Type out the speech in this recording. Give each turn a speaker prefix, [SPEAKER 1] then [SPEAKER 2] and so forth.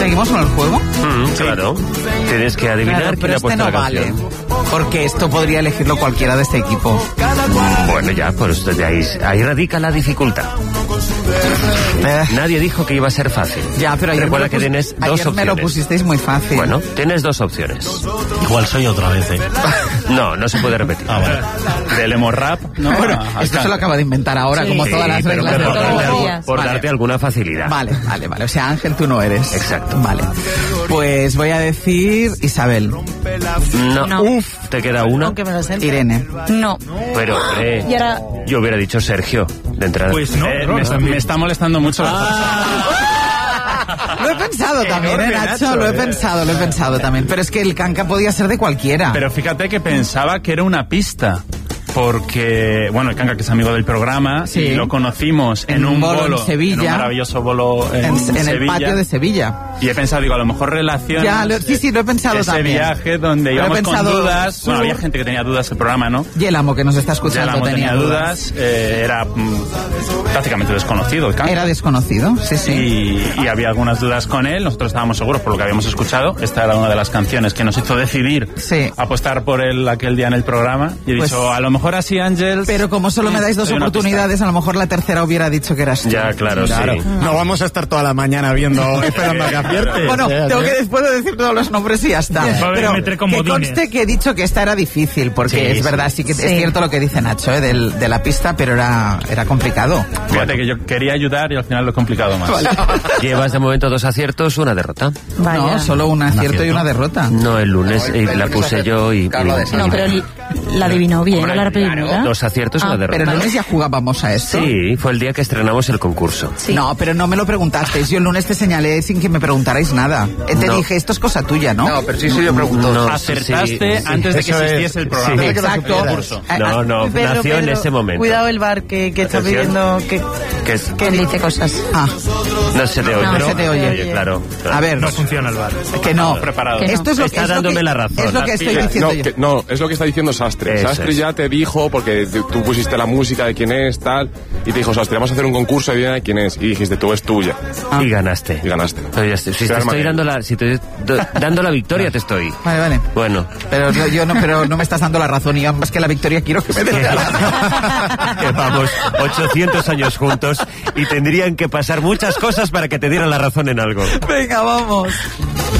[SPEAKER 1] ¿Seguimos con el juego?
[SPEAKER 2] Claro. Tienes que adivinar
[SPEAKER 1] Claro,
[SPEAKER 2] quién
[SPEAKER 1] pero
[SPEAKER 2] ha
[SPEAKER 1] este
[SPEAKER 2] puesto
[SPEAKER 1] no
[SPEAKER 2] la
[SPEAKER 1] vale.
[SPEAKER 2] canción.
[SPEAKER 1] Porque esto podría elegirlo cualquiera de este equipo.
[SPEAKER 2] Bueno, ya, pues de ahí radica la dificultad. Nadie dijo que iba a ser fácil.
[SPEAKER 1] Ya, pero ayer
[SPEAKER 2] recuerda que tienes dos opciones.
[SPEAKER 1] me lo pusisteis muy fácil.
[SPEAKER 2] Bueno, tienes dos opciones.
[SPEAKER 3] Igual soy otra vez, ¿eh?
[SPEAKER 2] No se puede repetir.
[SPEAKER 3] Vale.
[SPEAKER 4] Del emo rap, ¿no?
[SPEAKER 1] Bueno, esto se lo acaba de inventar ahora, como todas las
[SPEAKER 2] pero
[SPEAKER 1] reglas de
[SPEAKER 2] por
[SPEAKER 1] todos los
[SPEAKER 2] darte,
[SPEAKER 1] días.
[SPEAKER 2] por darte alguna facilidad.
[SPEAKER 1] Vale. O sea, Ángel, tú no eres.
[SPEAKER 2] Exacto.
[SPEAKER 1] Vale. Pues voy a decir Isabel.
[SPEAKER 2] No. ¿Te queda una?
[SPEAKER 5] Aunque me lo sé.
[SPEAKER 1] Irene.
[SPEAKER 5] No.
[SPEAKER 2] Pero,
[SPEAKER 5] Y ahora...
[SPEAKER 2] yo hubiera dicho Sergio, de entrada.
[SPEAKER 4] Pues no, me está molestando mucho.
[SPEAKER 1] Lo he pensado también, Nacho, lo he pensado también. Pero es que el canca podía ser de cualquiera.
[SPEAKER 4] Pero fíjate que pensaba que era una pista. Porque, bueno, el Canca, que es amigo del programa,
[SPEAKER 1] Sí.
[SPEAKER 4] y lo conocimos en un bolo
[SPEAKER 1] en Sevilla.
[SPEAKER 4] en un maravilloso bolo en
[SPEAKER 1] el
[SPEAKER 4] Sevilla.
[SPEAKER 1] patio de Sevilla.
[SPEAKER 4] Y he pensado, digo, a lo mejor relaciona
[SPEAKER 1] Sí, lo he pensado
[SPEAKER 4] ese
[SPEAKER 1] también.
[SPEAKER 4] viaje donde
[SPEAKER 1] Lo he
[SPEAKER 4] íbamos con
[SPEAKER 1] pensado
[SPEAKER 4] dudas. Bueno, había gente que tenía dudas del programa, ¿no?
[SPEAKER 1] Y el amo que nos está
[SPEAKER 4] Ya
[SPEAKER 1] escuchando
[SPEAKER 4] la tenía dudas. Era prácticamente desconocido el Canca.
[SPEAKER 1] Era desconocido, sí.
[SPEAKER 4] Y había algunas dudas con él. Nosotros estábamos seguros por lo que habíamos escuchado. Esta era una de las canciones que nos hizo decidir apostar por él aquel día en el programa. Y he dicho, a lo mejor así Ángel.
[SPEAKER 1] Pero como solo me dais dos oportunidades, a lo mejor la tercera hubiera dicho que eras tú.
[SPEAKER 2] Ya, claro. Sí.
[SPEAKER 3] No vamos a estar toda la mañana esperando a que acierte.
[SPEAKER 1] Bueno, tengo que después de decir todos los nombres y ya está. Pero que conste que he dicho que esta era difícil, porque es verdad, sí que es cierto lo que dice Nacho, de la pista, pero era complicado.
[SPEAKER 4] Fíjate que yo quería ayudar y al final lo he complicado más.
[SPEAKER 1] Vale.
[SPEAKER 2] Llevas de momento 2 aciertos, 1 derrota.
[SPEAKER 5] Vaya.
[SPEAKER 1] No, solo un acierto y una derrota.
[SPEAKER 2] No, el lunes la puse yo y...
[SPEAKER 5] No, pero la adivinó bien, ¿no? La primera.
[SPEAKER 2] 2 aciertos, 1 derrota.
[SPEAKER 1] Pero el lunes ya jugábamos a esto.
[SPEAKER 2] Sí, fue el día que estrenamos el concurso.
[SPEAKER 5] Sí.
[SPEAKER 1] No, pero no me lo preguntasteis. Yo el lunes te señalé sin que me preguntarais nada. Te dije, esto es cosa tuya, ¿no?
[SPEAKER 6] No, pero sí yo pregunto.
[SPEAKER 2] No,
[SPEAKER 4] Acertaste antes de que existiese el programa.
[SPEAKER 2] Sí,
[SPEAKER 1] exacto.
[SPEAKER 2] No, nació en ese momento.
[SPEAKER 5] Cuidado el bar que está pidiendo que dice cosas.
[SPEAKER 2] No se te oye.
[SPEAKER 1] No se te oye.
[SPEAKER 2] Claro.
[SPEAKER 1] A ver.
[SPEAKER 3] No funciona el bar.
[SPEAKER 1] Que no.
[SPEAKER 4] Preparado.
[SPEAKER 1] Esto es lo
[SPEAKER 2] Está
[SPEAKER 1] es
[SPEAKER 2] dándome
[SPEAKER 1] lo que,
[SPEAKER 2] la razón.
[SPEAKER 1] Es lo que estoy diciendo yo.
[SPEAKER 6] No, es lo que está diciendo Sastre.
[SPEAKER 2] Eso
[SPEAKER 6] Sastre
[SPEAKER 2] es.
[SPEAKER 6] ya te dijo, porque tú pusiste la música de quién es, tal, y te dijo, Sastre, vamos a hacer un concurso, adivina de quién es. Y dijiste, tú es tuya.
[SPEAKER 2] Y ganaste.
[SPEAKER 6] Y ganaste.
[SPEAKER 2] Pero ya estoy, si te estoy dando la victoria, te estoy.
[SPEAKER 1] Vale.
[SPEAKER 2] Bueno.
[SPEAKER 1] Pero pero no me estás dando la razón, y más que la victoria quiero que me des la razón.
[SPEAKER 2] Que vamos 800 años juntos y tendrían que pasar muchas cosas para que te dieran la razón en algo.
[SPEAKER 1] Venga, vamos.